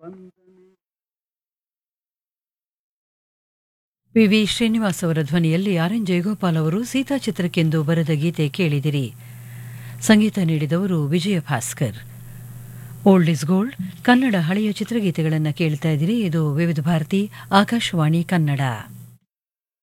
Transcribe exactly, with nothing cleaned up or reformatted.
V V Srinivas ಅವರ ಧ್ವನಿಯಲ್ಲಿ R N Jayagopal ಅವರು ಸೀತಾ ಚಿತ್ರಕ್ಕೆಂದು ಬರೆದ ಗೀತೆ ಕೇಳಿದಿರಿ. ಸಂಗೀತ ನೀಡಿದವರು ವಿಜಯ Bhaskar. Old is gold Kannada ಹಳೆಯ ಚಿತ್ರಗೀತೆಗಳನ್ನು ಕೇಳ್ತಾ ಇದ್ದೀರಿ. ಇದು ವಿವಿಧ ಭಾರತಿ ಆಕಾಶವಾಣಿ ಕನ್ನಡ.